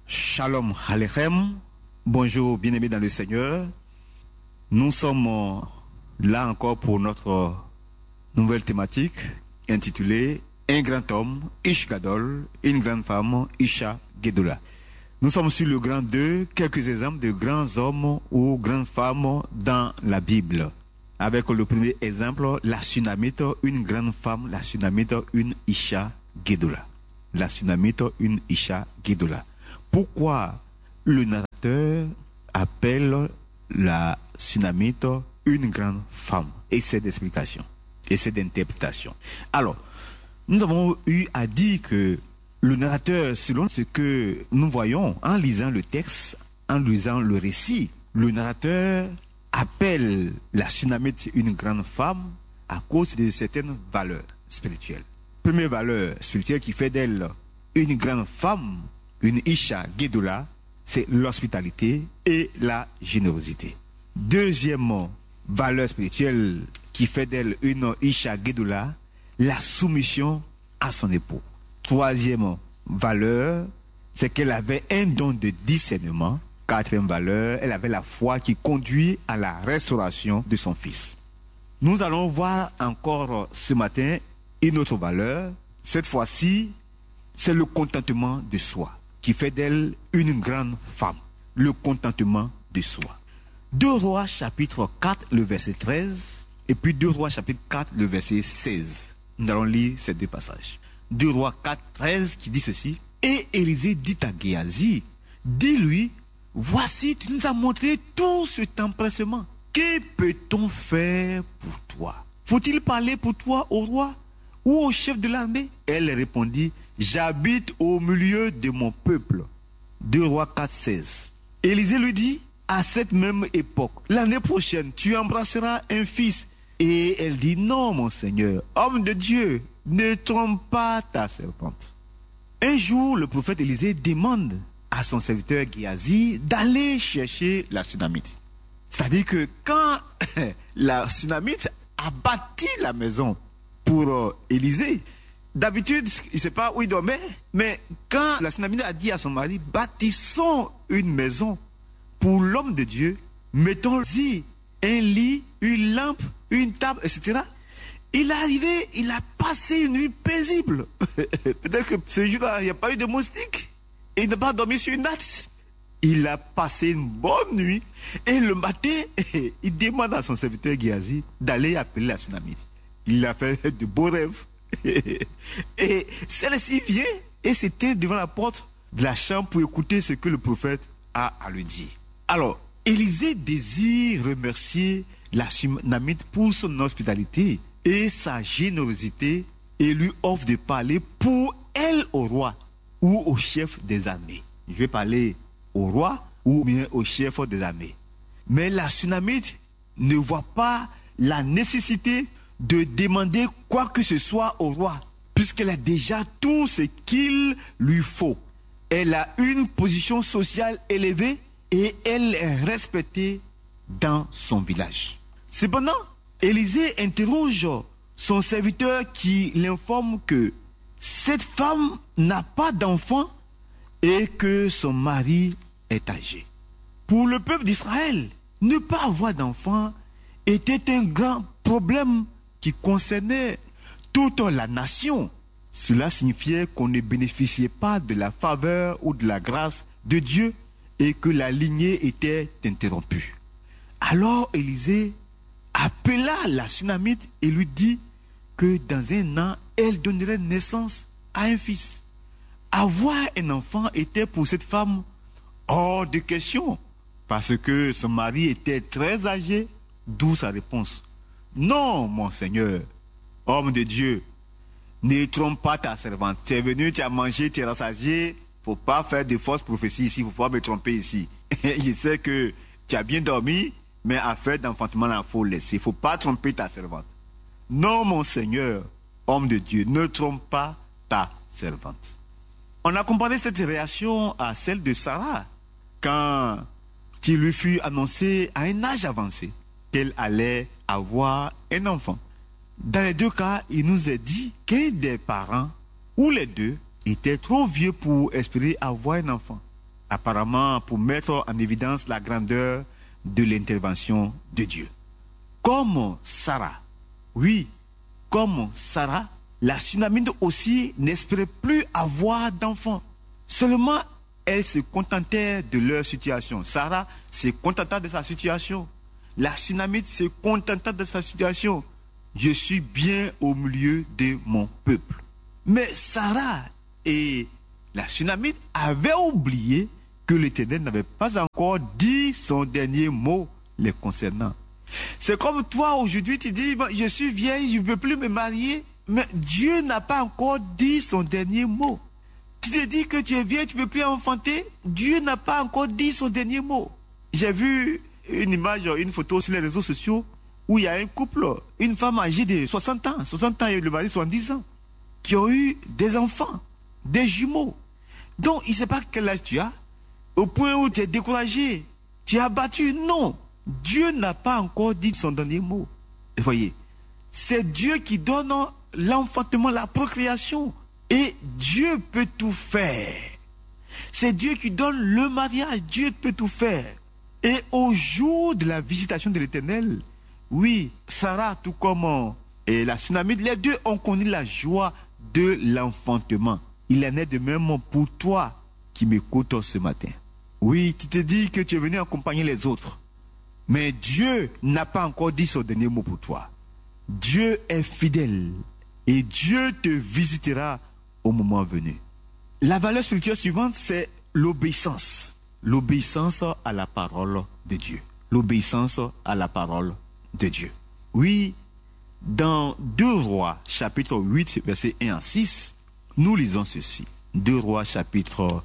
Shalom Aleichem, bonjour bien-aimés dans le Seigneur. Nous sommes là encore pour notre nouvelle thématique intitulée Un grand homme, Ish Gadol, une grande femme, Isha Gedola. Nous sommes sur le grand 2, quelques exemples de grands hommes ou grandes femmes dans la Bible. Avec le premier exemple, la Sunamite, une grande femme, la Sunamite, une Isha Gedola. La Sunamite, une Isha Gedola. Pourquoi le narrateur appelle la Sunamite une grande femme? Et c'est d'explication, et c'est d'interprétation. Alors, nous avons eu à dire que le narrateur, selon ce que nous voyons en lisant le texte, en lisant le récit, le narrateur appelle la Sunamite une grande femme à cause de certaines valeurs spirituelles. Première valeur spirituelle qui fait d'elle une grande femme, une Isha Gedola, c'est l'hospitalité et la générosité. Deuxième valeur spirituelle qui fait d'elle une Isha Gedola, la soumission à son époux. Troisième valeur, c'est qu'elle avait un don de discernement. Quatrième valeur, elle avait la foi qui conduit à la restauration de son fils. Nous allons voir encore ce matin une autre valeur. Cette fois-ci, c'est le contentement de soi qui fait d'elle une grande femme. Le contentement de soi. 2 Rois chapitre 4, le verset 13, et puis 2 Rois chapitre 4, le verset 16. Nous allons lire ces deux passages. 2 Rois 4, 13 qui dit ceci. Et Élisée dit à Géasi, dis-lui, voici, tu nous as montré tout cet empressement. Que peut-on faire pour toi? Faut-il parler pour toi au roi ou au chef de l'armée? Elle répondit, j'habite au milieu de mon peuple. 2 Rois 4, 16. Élisée lui dit, à cette même époque, l'année prochaine, tu embrasseras un fils. Et elle dit, non, mon Seigneur, homme de Dieu, ne trompe pas ta servante. Un jour, le prophète Élisée demande à son serviteur Géasi d'aller chercher la Sunamite. C'est-à-dire que quand la Sunamite a bâti la maison pour Élisée, d'habitude, il ne sait pas où il dormait, mais quand la Sunamite a dit à son mari, bâtissons une maison pour l'homme de Dieu, mettons-y un lit, une lampe, une table, etc. Il est arrivé, il a passé une nuit paisible. Peut-être que ce jour-là, il n'y a pas eu de moustique. Et il n'a pas dormi sur une natte. Il a passé une bonne nuit. Et le matin, il demande à son serviteur Géasi d'aller appeler la Sunamite. Il a fait de beaux rêves. Et celle-ci vient et s'était devant la porte de la chambre pour écouter ce que le prophète a à lui dire. Alors, Élisée désire remercier la Sunamite pour son hospitalité et sa générosité et lui offre de parler pour elle au roi ou au chef des armées. Je vais parler au roi ou bien au chef des armées. Mais la Sunamite ne voit pas la nécessité de demander quoi que ce soit au roi, puisqu'elle a déjà tout ce qu'il lui faut. Elle a une position sociale élevée et elle est respectée dans son village. Cependant, Élisée interroge son serviteur qui l'informe que cette femme n'a pas d'enfant et que son mari est âgé. Pour le peuple d'Israël, ne pas avoir d'enfant était un grand problème qui concernait toute la nation. Cela signifiait qu'on ne bénéficiait pas de la faveur ou de la grâce de Dieu et que la lignée était interrompue. Alors Élisée appela la Sunamite et lui dit que dans un an, elle donnerait naissance à un fils. Avoir un enfant était pour cette femme hors de question, parce que son mari était très âgé, d'où sa réponse. Non, mon Seigneur, homme de Dieu, ne trompe pas ta servante. Tu es venu, tu as mangé, tu es rassasié. Faut pas faire de fausses prophéties ici, faut pas me tromper ici. Je sais que tu as bien dormi, mais affaire d'enfantement, il faut laisser. Il ne faut pas tromper ta servante. Non, mon Seigneur, homme de Dieu, ne trompe pas ta servante. On a comparé cette réaction à celle de Sarah, quand il lui fut annoncé à un âge avancé qu'elle allait avoir un enfant. Dans les deux cas, il nous est dit qu'un des parents, ou les deux, étaient trop vieux pour espérer avoir un enfant. apparemment pour mettre en évidence la grandeur de l'intervention de Dieu. Comme Sarah, oui, comme Sarah, la Sunamite aussi n'espérait plus avoir d'enfants. Seulement, elle se contentait de leur situation. Sarah se contenta de sa situation. La Sunamite se contenta de sa situation. Je suis bien au milieu de mon peuple. Mais Sarah et la Sunamite avaient oublié que l'Éternel n'avait pas encore dit son dernier mot les concernant. C'est comme toi aujourd'hui, tu dis, je suis vieille, je ne peux plus me marier, mais Dieu n'a pas encore dit son dernier mot. Tu te dis que tu es vieille, tu ne peux plus enfanter, Dieu n'a pas encore dit son dernier mot. J'ai vu une image, une photo sur les réseaux sociaux où il y a un couple, une femme âgée de 60 ans et le mari 70 ans, qui ont eu des enfants, des jumeaux. Donc, il ne sait pas quel âge tu as, au point où tu es découragé, tu es abattu. Non, Dieu n'a pas encore dit son dernier mot. Vous voyez, c'est Dieu qui donne l'enfantement, la procréation. Et Dieu peut tout faire. C'est Dieu qui donne le mariage. Dieu peut tout faire. Et au jour de la visitation de l'Éternel, oui, Sarah, tout comme la Sunamite, les deux ont connu la joie de l'enfantement. Il en est de même pour toi qui m'écoutes ce matin. Oui, tu te dis que tu es venu accompagner les autres. Mais Dieu n'a pas encore dit son dernier mot pour toi. Dieu est fidèle et Dieu te visitera au moment venu. La valeur spirituelle suivante, c'est l'obéissance. L'obéissance à la parole de Dieu. L'obéissance à la parole de Dieu. Oui, dans 2 Rois, chapitre 8, versets 1 à 6, nous lisons ceci. 2 Rois, chapitre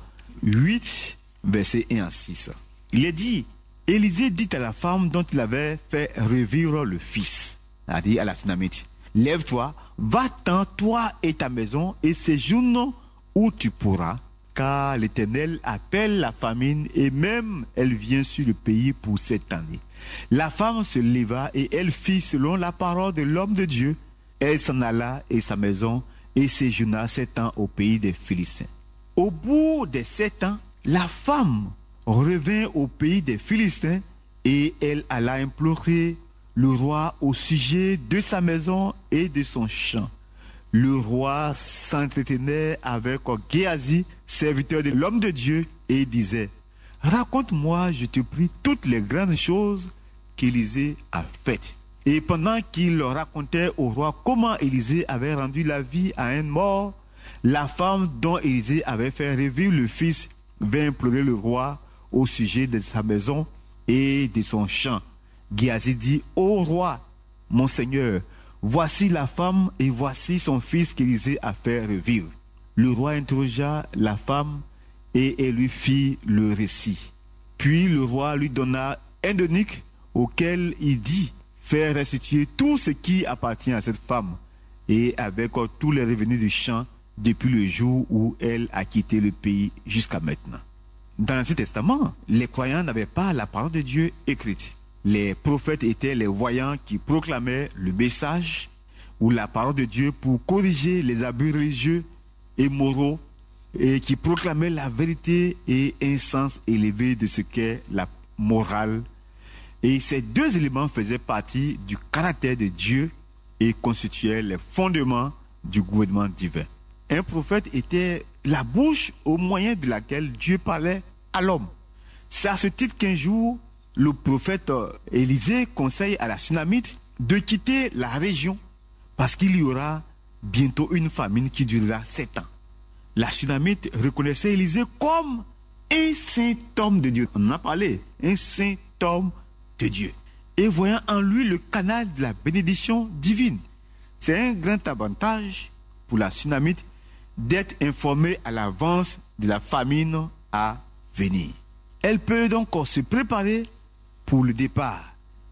8, versets 1 à 6. Il est dit, Élisée dit à la femme dont il avait fait revivre le fils, c'est-à-dire à la Sunamite, lève-toi, va-t'en, toi et ta maison, et séjourne où tu pourras, car l'Éternel appelle la famine, et même elle vient sur le pays pour cette année. La femme se leva, et elle fit selon la parole de l'homme de Dieu. Elle s'en alla et sa maison, et séjourna 7 ans au pays des Philistins. Au bout des 7 ans, la femme revint au pays des Philistins, et elle alla implorer le roi au sujet de sa maison et de son champ. Le roi s'entretenait avec Géasi, serviteur de l'homme de Dieu, et disait, « Raconte-moi, je te prie, toutes les grandes choses qu'Élisée a faites. » Et pendant qu'il racontait au roi comment Élisée avait rendu la vie à un mort, la femme dont Élisée avait fait revivre le fils vint implorer le roi au sujet de sa maison et de son champ. Géasi dit, « Ô roi, mon seigneur, voici la femme et voici son fils qu'Élisée a fait revivre. » Le roi interrogea la femme et elle lui fit le récit. Puis le roi lui donna un eunuque auquel il dit, « Fais restituer tout ce qui appartient à cette femme et avec tous les revenus du champ depuis le jour où elle a quitté le pays jusqu'à maintenant. » Dans l'Ancien Testament, les croyants n'avaient pas la parole de Dieu écrite. Les prophètes étaient les voyants qui proclamaient le message ou la parole de Dieu pour corriger les abus religieux et moraux et qui proclamaient la vérité et un sens élevé de ce qu'est la morale. Et ces deux éléments faisaient partie du caractère de Dieu et constituaient les fondements du gouvernement divin. Un prophète était la bouche au moyen de laquelle Dieu parlait à l'homme. C'est à ce titre qu'un jour, le prophète Élisée conseille à la Sunamite de quitter la région parce qu'il y aura bientôt une famine qui durera 7 ans. La Sunamite reconnaissait Élisée comme un saint homme de Dieu. On en a parlé, un saint homme de Dieu. Et voyant en lui le canal de la bénédiction divine. C'est un grand avantage pour la Sunamite d'être informée à l'avance de la famine à venir. Elle peut donc se préparer pour le départ.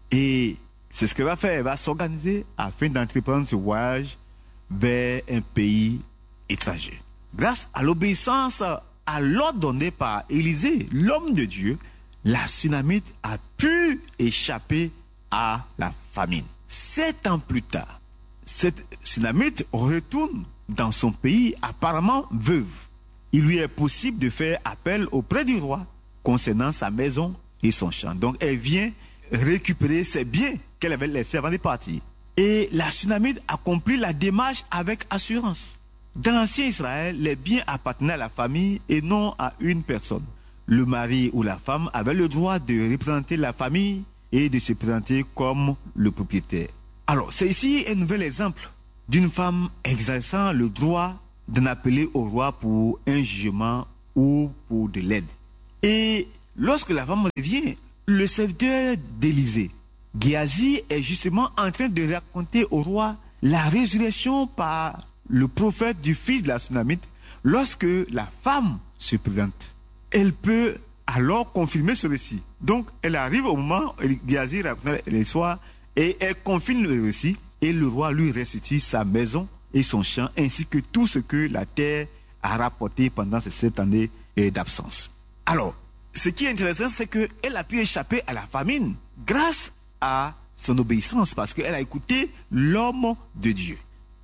Et c'est ce qu'elle va faire. Elle va s'organiser afin d'entreprendre ce voyage vers un pays étranger. Grâce à l'obéissance à l'ordre donné par Élisée, l'homme de Dieu, la Sunamite a pu échapper à la famine. 7 ans plus tard, cette Sunamite retourne dans son pays apparemment veuve. il lui est possible de faire appel auprès du roi concernant sa maison et son champ. Donc elle vient récupérer ses biens qu'elle avait laissés avant de partir. Et la Sunamite accomplit la démarche avec assurance. Dans l'ancien Israël, les biens appartenaient à la famille et non à une personne. Le mari ou la femme avait le droit de représenter la famille et de se présenter comme le propriétaire. Alors, c'est ici un nouvel exemple d'une femme exerçant le droit d'en appeler au roi pour un jugement ou pour de l'aide. Et lorsque la femme revient, le serviteur d'Élysée, Géasi, est justement en train de raconter au roi la résurrection par le prophète du fils de la Sunamite lorsque la femme se présente. Elle peut alors confirmer ce récit. Donc, elle arrive au moment où Géasi raconte l'histoire et elle confirme le récit et le roi lui restitue sa maison et son champ ainsi que tout ce que la terre a rapporté pendant ces 7 années d'absence. Alors, ce qui est intéressant, c'est qu'elle a pu échapper à la famine grâce à son obéissance parce qu'elle a écouté l'homme de Dieu.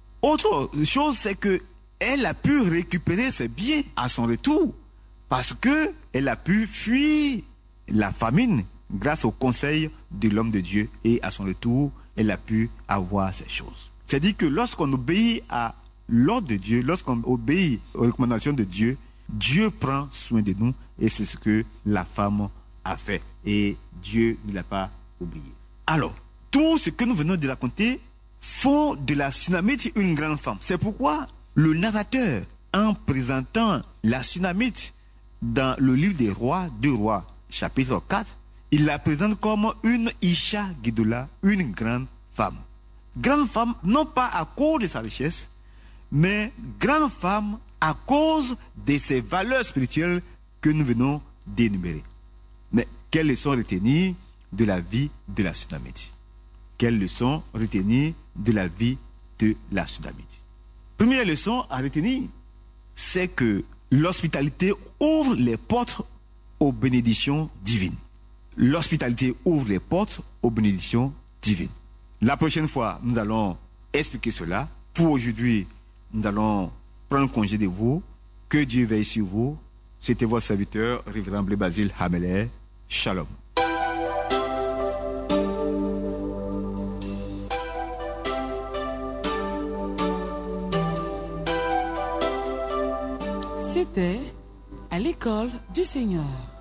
Autre chose, c'est qu'elle a pu récupérer ses biens à son retour parce qu'elle a pu fuir la famine grâce au conseil de l'homme de Dieu et à son retour, elle a pu avoir ces choses. C'est-à-dire que lorsqu'on obéit à l'ordre de Dieu, lorsqu'on obéit aux recommandations de Dieu, Dieu prend soin de nous et c'est ce que la femme a fait et Dieu ne l'a pas oublié. Alors, tout ce que nous venons de raconter font de la Sunamite une grande femme. C'est pourquoi le narrateur, en présentant la Sunamite dans le livre des rois, 2 Rois, chapitre 4, il la présente comme une Isha Guédola, une grande femme. Grande femme, non pas à cause de sa richesse, mais grande femme à cause de ses valeurs spirituelles que nous venons d'énumérer. Mais quelles leçons retenir de la vie de la Sunamite? Quelles leçons retenir de la vie de la Sunamite? Première leçon à retenir, c'est que l'hospitalité ouvre les portes aux bénédictions divines. L'hospitalité ouvre les portes aux bénédictions divines. La prochaine fois, nous allons expliquer cela. Pour aujourd'hui, nous allons prendre congé de vous. Que Dieu veille sur vous. C'était votre serviteur, Révérend Blé Basile Hameler. Shalom. C'était à l'école du Seigneur.